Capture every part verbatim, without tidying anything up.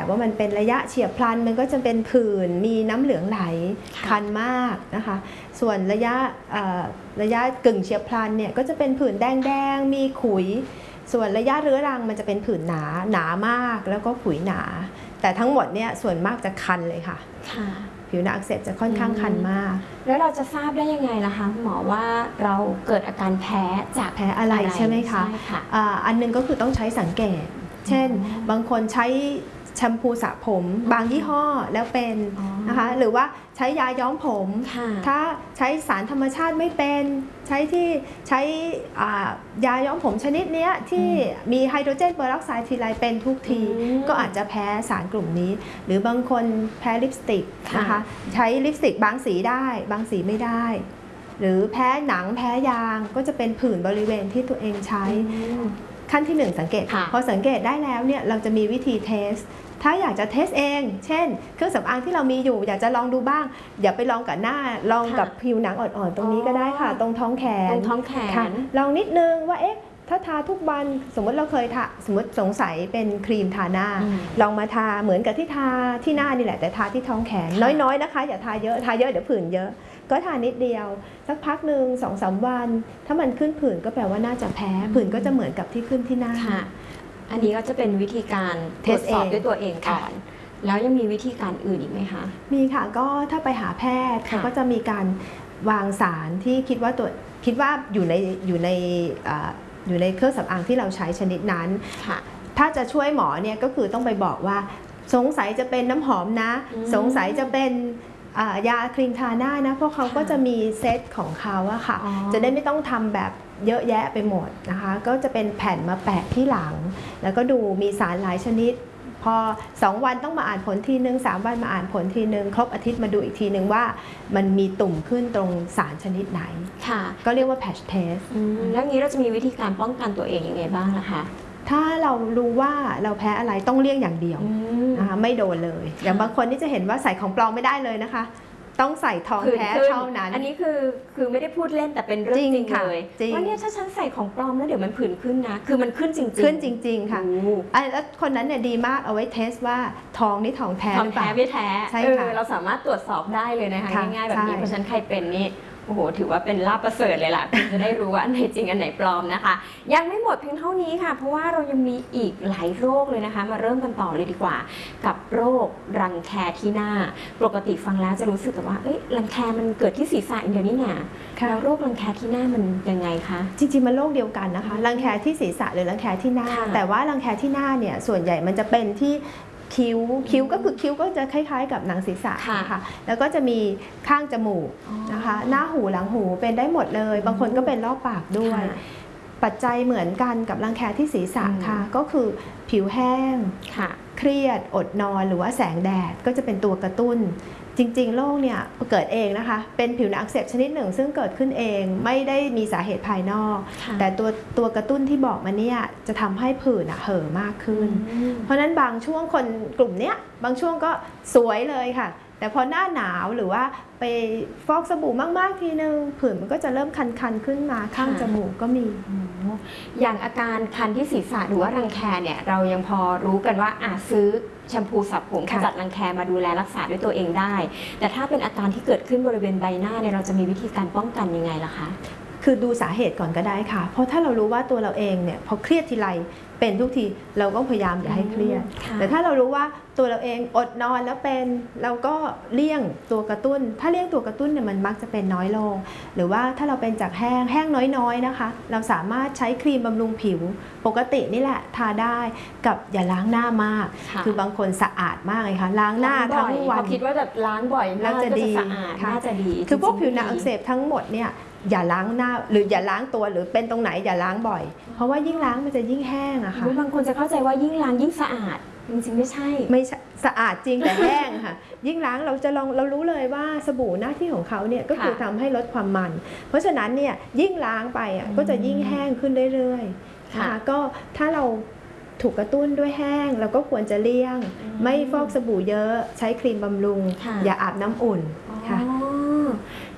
ว่ามันเป็นระยะเฉียบพลันมันก็จะเป็นผื่นมีน้ำเหลืองไหลคันมากนะคะส่วนระยะระยะกึ่งเฉียบพลันเนี่ยก็จะเป็นผื่นแดงๆมีขุยส่วนระยะเรื้อรังมันจะเป็นผื่นหนาหนามากแล้วก็ขุยหนาแต่ทั้งหมดเนี่ยส่วนมากจะคันเลยค่ะผิวหนังอักเสบจะค่อนข้างคันมากแล้วเราจะทราบได้ยังไงล่ะคะหมอว่าเราเกิดอาการแพ้จากแพ้อะไรใช่ไหมคะอันนึงก็คือต้องใช้สังเกตเช่นบางคนใช้แชมพูสระผมบางยี่ห้อแล้วเป็นนะคะหรือว่าใช้ยาย้อมผมถ้าใช้สารธรรมชาติไม่เป็นใช้ที่ใช้ยาย้อมผมชนิดนี้ที่มีไฮโดรเจนเปอร์ออกไซด์ทีไรเป็นทุกทีก็อาจจะแพ้สารกลุ่มนี้หรือบางคนแพ้ลิปสติกนะคะใช้ลิปสติกบางสีได้บางสีไม่ได้หรือแพ้หนังแพ้ยางก็จะเป็นผื่นบริเวณที่ตัวเองใช้ขั้นที่หนึ่งสังเกตพอสังเกตได้แล้วเนี่ยเราจะมีวิธีเทสถ้าอยากจะเทสเองเช่นเครื่องสำอางที่เรามีอยู่อยากจะลองดูบ้างอย่าไปลองกับหน้าลองกับผิวหนังอ่อนๆตรงนี้ก็ได้ค่ะตรงท้องแขนตรงท้องแขนลองนิดนึงว่าเอ๊ะถ้าทาทุกวันสมมติเราเคยทาสมมติสงสัยเป็นครีมทาหน้าลองมาทาเหมือนกับที่ทาที่หน้านี่แหละแต่ทาที่ท้องแขนน้อยๆนะคะอย่าทาเยอะทาเยอะเดี๋ยวผื่นเยอะก็ทานิดเดียวสักพักหนึ่งสองสามวันถ้ามันขึ้นผื่นก็แปลว่าน่าจะแพ้ผื่นก็จะเหมือนกับที่ขึ้นที่หน้าอันนี้ก็จะเป็นวิธีการตรวจสอบด้วยตัวเองก่อนแล้วยังมีวิธีการอื่นอีกไหมคะมีค่ะก็ถ้าไปหาแพทย์เขาก็จะมีการวางสารที่คิดว่าตัวคิดว่าอยู่ในอยู่ในอยู่ในเครื่องสำอางที่เราใช้ชนิดนั้นถ้าจะช่วยหมอเนี่ยก็คือต้องไปบอกว่าสงสัยจะเป็นน้ำหอมนะสงสัยจะเป็นยาครีมทาหน้านะเพราะเขาก็จะมีเซตของเขาอะค่ะจะได้ไม่ต้องทำแบบเยอะแยะไปหมดนะคะก็จะเป็นแผ่นมาแปะที่หลังแล้วก็ดูมีสารหลายชนิดพอสองวันต้องมาอ่านผลทีนึงสามวันมาอ่านผลทีนึงครบอาทิตย์มาดูอีกทีนึงว่ามันมีตุ่มขึ้นตรงสารชนิดไหนก็เรียกว่า patch test แล้วงี้เราจะมีวิธีการป้องกันตัวเองยังไงบ้างนะคะถ้าเรารู้ว่าเราแพ้อะไรต้องเลี่ยงอย่างเดียวนะคะไม่โดนเลยอย่างบางคนนี่จะเห็นว่าใส่ของปลอมไม่ได้เลยนะคะต้องใส่ทองแท้เท่านั้นอันนี้คือคือไม่ได้พูดเล่นแต่เป็นเรื่องจริงเลยว่าเนี่ยถ้าฉันใส่ของปลอมแล้วเดี๋ยวมันผื่นขึ้นนะคือมันขึ้นจริงๆขึ้นจริงๆค่ะแล้วคนนั้นเนี่ยดีมากเอาไว้เทสว่าทองนี่ทองแท้หรือเปล่าทองแท้ไม่แท้ใช่ค่ะเราสามารถตรวจสอบได้เลยนะคะง่ายๆแบบนี้เพราะฉะนั้นใครเป็นนี่โอ้โหถือว่าเป็นลาภประเสริฐเลยล่ะคุณจะได้รู้ว่าอันไหนจริงอันไหนปลอมนะคะยังไม่หมดเพียงเท่านี้ค่ะเพราะว่าเรายังมีอีกหลายโรคเลยนะคะมาเริ่มกันต่อเลยดีกว่ากับโรครังแคที่หน้าปกติฟังแล้วจะรู้สึกแต่ว่าเอ้ยรังแคมันเกิดที่ศีรษะเดี๋ยวนี้เนี่ยแล้วโรครังแคที่หน้ามันยังไงคะจริงๆมันโรคเดียวกันนะคะรังแคที่ศีรษะหรือรังแคที่หน้าแต่ว่ารังแคที่หน้าเนี่ยส่วนใหญ่มันจะเป็นที่คิ้วคิ้วก็คือคิ้วก็จะคล้ายๆกับหนังศีรษะค่ะแล้วก็จะมีข้างจมูกนะคะหน้าหูหลังหูเป็นได้หมดเลยบางคนก็เป็นรอบปากด้วยปัจจัยเหมือนกันกับรังแคที่ศีรษะค่ะก็คือผิวแห้งเครียดอดนอนหรือว่าแสงแดดก็จะเป็นตัวกระตุ้นจริงๆโรคเนี่ยเกิดเองนะคะเป็นผิวหนังอักเสบชนิดหนึ่งซึ่งเกิดขึ้นเองไม่ได้มีสาเหตุภายนอกแต่ตัวตัวกระตุ้นที่บอกมาเนี่ยจะทำให้ผื่นเห่อมากขึ้นเพราะนั้นบางช่วงคนกลุ่มเนี้ยบางช่วงก็สวยเลยค่ะแต่พอหน้าหนาวหรือว่าไปฟอกสบู่มากๆทีนึงผื่นมันก็จะเริ่มคันๆขึ้นมาข้างจมูกก็มีอย่างอาการคันที่ศีรษะหรือว่ารังแคเนี่ยเรายังพอรู้กันว่าอาจซื้อแชมพูสระผมขจัดรังแคมาดูแลรักษาด้วยตัวเองได้แต่ถ้าเป็นอาการที่เกิดขึ้นบริเวณใบหน้าเนี่ยเราจะมีวิธีการป้องกันยังไงล่ะคะคือดูสาเหตุก่อนก็ได้ค่ะเพราะถ้าเรารู้ว่าตัวเราเองเนี่ยพอเครียดทีไรเป็นทุกทีเราก็พยายามอย่าให้เครียดแต่ถ้าเรารู้ว่าตัวเราเองอดนอนแล้วเป็นเราก็เลี่ยงตัวกระตุ้นถ้าเลี่ยงตัวกระตุ้นเนี่ยมันมักจะเป็นน้อยลงหรือว่าถ้าเราเป็นจากแห้งแห้งน้อยๆนะคะเราสามารถใช้ครีมบำรุงผิวปกตินี่แหละทาได้กับอย่าล้างหน้ามากคือบางคนสะอาดมากเลยค่ะล้างหน้าทั้งวันคิดว่าแบบล้างบ่อยน่าจะดีน่าจะดีคือพวกผิวหนังอักเสบทั้งหมดเนี่ยอย่าล้างหน้าหรืออย่าล้างตัวหรือเป็นตรงไหนอย่าล้างบ่อยเพราะว่ายิ่งล้างมันจะยิ่งแห้งอะค่ะบางคนจะเข้าใจว่ายิ่งล้างยิ่งสะอาดจริงๆไม่ใช่ไม่สะอาดจริงแต่แห้งค่ะยิ่งล้างเราจะลองเรารู้เลยว่าสบู่หน้าที่ของเขาเนี่ยก็คือทำให้ลดความมันเพราะฉะนั้นเนี่ยยิ่งล้างไปอ่ะก็จะยิ่งแห้งขึ้นเรื่อยๆนะคะก็ถ้าเราถูกกระตุ้นด้วยแห้งเราก็ควรจะเลี่ยงไม่ฟอกสบู่เยอะใช้ครีมบำรุงอย่าอาบน้ำอุ่นค่ะ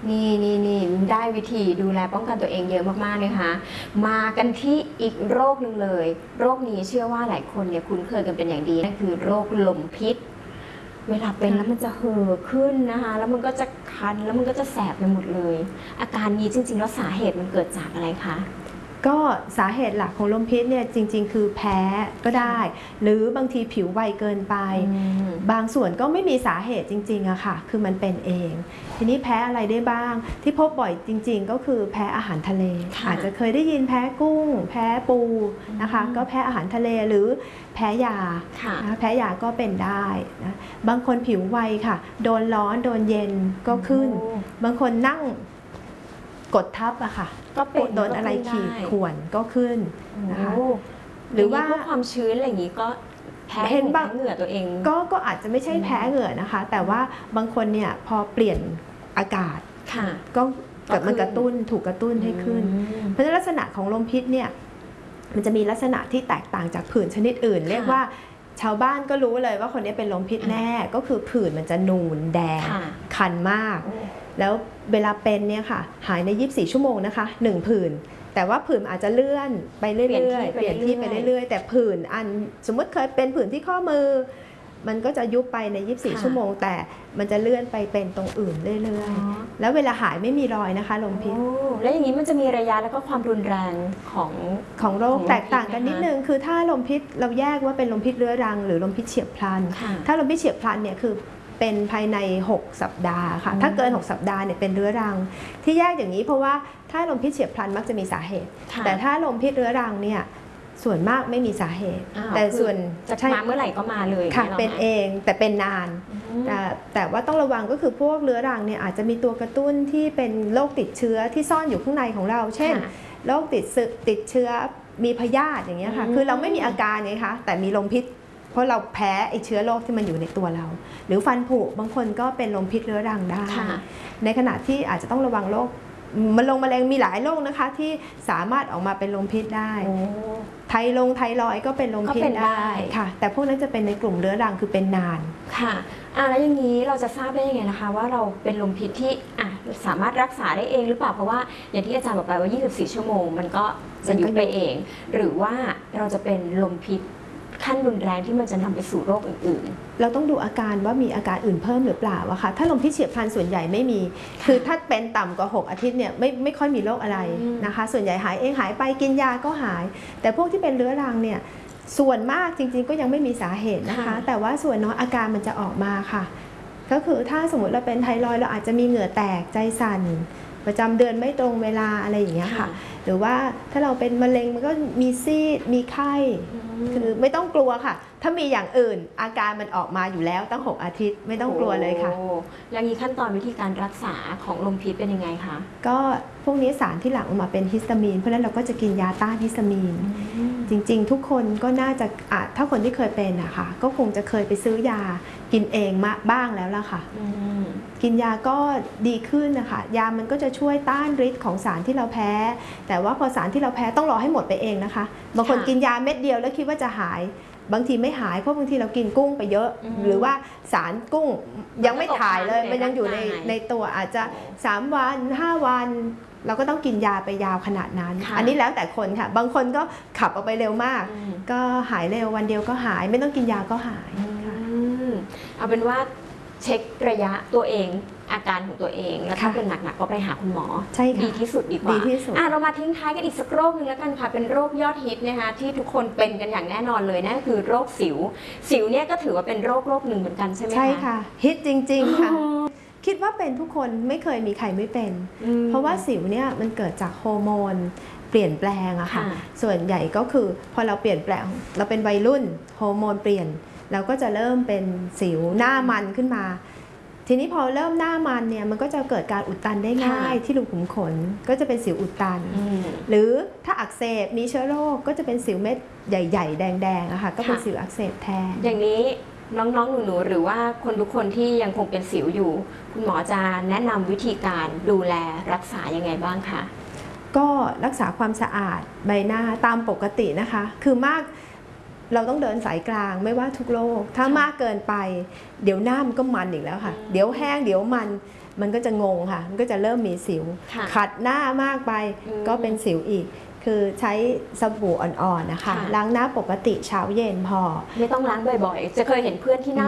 นี่นี่นี่ได้วิธีดูแลป้องกันตัวเองเยอะมากๆเลยค่ะมากันที่อีกโรคหนึ่งเลยโรคนี้เชื่อว่าหลายคนเนี่ยคุ้นเคยกันเป็นอย่างดีนั่นคือโรคลมพิษเวลาเป็นแล้วมันจะเห่อขึ้นนะคะแล้วมันก็จะคันแล้วมันก็จะแสบไปหมดเลยอาการนี้จริงๆแล้วสาเหตุมันเกิดจากอะไรคะก็สาเหตุหลักของลมพิษเนี่ยจริงๆคือแพ้ก็ได้หรือบางทีผิวไวเกินไปบางส่วนก็ไม่มีสาเหตุจริงๆอะค่ะคือมันเป็นเองทีนี้แพ้อะไรได้บ้างที่พบบ่อยจริงๆก็คือแพ้อาหารทะเลอาจจะเคยได้ยินแพ้กุ้งแพ้ปูนะคะก็แพ้อาหารทะเลหรือแพ้ยาแพ้ยาก็เป็นได้นะบางคนผิวไวค่ะโดนร้อนโดนเย็นก็ขึ้นบางคนนั่งกดทับอะค่ะก็เป็นโดนอะไรขีดข่วนก็ขึ้นนะคะหรือว่าพวกความชื้นอะไรอย่างนี้ก็แพ้เห็นบ้างเหงื่อตัวเองก็ก็อาจจะไม่ใช่แพ้เหงื่อนะคะแต่ว่าบางคนเนี่ยพอเปลี่ยนอากาศก็เกิดมันกระตุ้นถูกกระตุ้นให้ขึ้นเพราะฉะนั้นลักษณะของลมพิษเนี่ยมันจะมีลักษณะที่แตกต่างจากผื่นชนิดอื่นเรียกว่าชาวบ้านก็รู้เลยว่าคนนี้เป็นลมพิษแน่ก็คือผื่นมันจะนูนแดงคันมากแล้วเวลาเป็นเนี่ยค่ะหายในยี่สิบสี่ชั่วโมงนะคะหนึ่งผื่นแต่ว่าผื่นอาจจะเลื่อนไปเรื่อยๆเปลี่ยนที่ไปเรื่อยๆแต่ผื่นอันสมมติเคยเป็นผื่นที่ข้อมือมันก็จะยุบไปในยี่สิบสี่ชั่วโมงแต่มันจะเลื่อนไปเป็นตรงอื่นเรื่อยๆแล้วเวลาหายไม่มีรอยนะคะลมพิษแล้วอย่างนี้มันจะมีระยะแล้วก็ความรุนแรงของของโรคแตกต่างกันนิดนึงคือถ้าลมพิษเราแยกว่าเป็นลมพิษเรื้อรังหรือลมพิษเฉียบพลันถ้าลมพิษเฉียบพลันเนี่ยคือเป็นภายในหกสัปดาห์ค่ะถ้าเกินหกสัปดาห์เนี่ยเป็นเรื้อรังที่แยกอย่างนี้เพราะว่าถ้าลมพิษเฉียบพลันมักจะมีสาเหตุแต่ถ้าลมพิษเรื้อรังเนี่ยส่วนมากไม่มีสาเหตุแต่ส่วนจะมาเมื่อไหร่ก็มาเลยค่ะเป็นเองแต่เป็นนานแต่แต่ว่าต้องระวังก็คือพวกเรื้อรังเนี่ยอาจจะมีตัวกระตุ้นที่เป็นโรคติดเชื้อที่ซ่อนอยู่ข้างในของเราเช่นโรคติดติดเชื้อมีพยาธิอย่างเงี้ยค่ะคือเราไม่มีอาการไงคะแต่มีลมพิษเพราะเราแพ้ไอเชื้อโรคที่มันอยู่ในตัวเราหรือฟันผุบางคนก็เป็นลมพิษเรื้อรังได้ในขณะที่อาจจะต้องระวังโรคมะเร็งมะเร็งมีหลายโรคนะคะที่สามารถออกมาเป็นลมพิษได้ไทลงไทรอยก็เป็นลมพิษได้ค่ะแต่พวกนั้นจะเป็นในกลุ่มเรื้อรังคือเป็นนานค่ะอ่าแล้วอย่างนี้เราจะทราบได้ยังไงนะคะว่าเราเป็นลมพิษที่อ่ะสามารถรักษาได้เองหรือเปล่าเพราะว่าอย่างที่อาจารย์บอกไปว่ายี่สิบสี่ชั่วโมงมันก็จะยุบไปเองหรือว่าเราจะเป็นลมพิษขั้นรุนแรงที่มันจะนำไปสู่โรคอื่นๆเราต้องดูอาการว่ามีอาการอื่นเพิ่มหรือเปล่าอะค่ะถ้าลมพิษเฉียบพลันส่วนใหญ่ไม่มีคือถ้าเป็นต่ำกว่าหกอาทิตย์เนี่ยไม่ไม่ค่อยมีโรคอะไรนะคะส่วนใหญ่หายเองหายไปกินยาก็หายแต่พวกที่เป็นเรื้อรังเนี่ยส่วนมากจริงๆก็ยังไม่มีสาเหตุนะคะแต่ว่าส่วนน้อยอาการมันจะออกมาค่ะก็คือถ้าสมมติเราเป็นไทรอยด์เราอาจจะมีเหงื่อแตกใจสั่นประจำเดือนไม่ตรงเวลาอะไรอย่างเงี้ยค่ะหรือว่าถ้าเราเป็นมะเร็งมันก็มีซีดมีไข้คือไม่ต้องกลัวค่ะถ้ามีอย่างอื่นอาการมันออกมาอยู่แล้วตั้งหกอาทิตย์ไม่ต้องกลัวเลยค่ะแล้วมีขั้นตอนวิธีการรักษาของลมพิษเป็นยังไงคะก็พวกนี้สารที่หลั่งออกมาเป็นฮิสตามีนเพราะฉะนั้นเราก็จะกินยาต้านฮิสตามีนจริงๆทุกคนก็น่าจะอาจถ้าคนที่เคยเป็นอะค่ะก็คงจะเคยไปซื้อยากินเองมาบ้างแล้วล่ะค่ะกินยาก็ดีขึ้นนะคะยามันก็จะช่วยต้านฤทธิ์ของสารที่เราแพ้แต่ว่าพอสารที่เราแพ้ต้องรอให้หมดไปเองนะคะบางคนกินยาเม็ดเดียวแล้วคิดว่าจะหายบางทีไม่หายเพราะบางทีเรากินกุ้งไปเยอะหรือว่าสารกุ้งยังไม่ถ่ายเลยมันยังอยู่ในในตัวอาจจะสามวันห้าวันเราก็ต้องกินยาไปยาวขนาดนั้นอันนี้แล้วแต่คนค่ะบางคนก็ขับออกไปเร็วมากก็หายเร็ววันเดียวก็หายไม่ต้องกินยาก็หายเอาเป็นว่าเช็คระยะตัวเองอาการของตัวเองแล้วถ้าเป็นหนักๆก็ไปหาคุณหมอดีที่สุดดีกว่าอ่ะเรามาทิ้งท้ายกันอีกสักโรคนึงแล้วกันค่ะเป็นโรคยอดฮิตนะคะที่ทุกคนเป็นกันอย่างแน่นอนเลยนั่นคือโรคสิวสิวเนี่ยก็ถือว่าเป็นโรคโรคหนึ่งเหมือนกันใช่ไหมคะใช่ค่ะฮิตจริงๆค่ะคิดว่าเป็นทุกคนไม่เคยมีใครไม่เป็นเพราะว่าสิวเนี่ยมันเกิดจากฮอร์โมนเปลี่ยนแปลงอะค่ะส่วนใหญ่ก็คือพอเราเปลี่ยนแปลงเราเป็นวัยรุ่นฮอร์โมนเปลี่ยนเราก็จะเริ่มเป็นสิวหน้ามันขึ้นมาทีนี้พอเริ่มหน้ามันเนี่ยมันก็จะเกิดการอุดตันได้ง่ายที่รูขุมขนก็จะเป็นสิวอุดตันหรือถ้าอักเสบมีเชื้อโรคก็จะเป็นสิวเม็ดใหญ่ๆแดงๆอะค่ะก็เป็นสิวอักเสบแทนอย่างนี้น้องๆหนูๆหรือว่าคนทุกคนที่ยังคงเป็นสิวอยู่คุณหมอจะแนะนำวิธีการดูแลรักษายังไงบ้างคะก็รักษาความสะอาดใบหน้าตามปกตินะคะคือมากเราต้องเดินสายกลางไม่ว่าทุกโรคถ้ามากเกินไปเดี๋ยวหน้ามันก็มันอีกแล้วค่ะเดี๋ยวแห้งเดี๋ยวมันมันก็จะงงค่ะมันก็จะเริ่มมีสิวขัดหน้ามากไปก็เป็นสิวอีกคือใช้สบู่อ่อนๆนะคะล้างหน้าปกติเช้าเย็นพอไม่ต้องล้างบ่อยๆจะเคยเห็นเพื่อนที่หน้า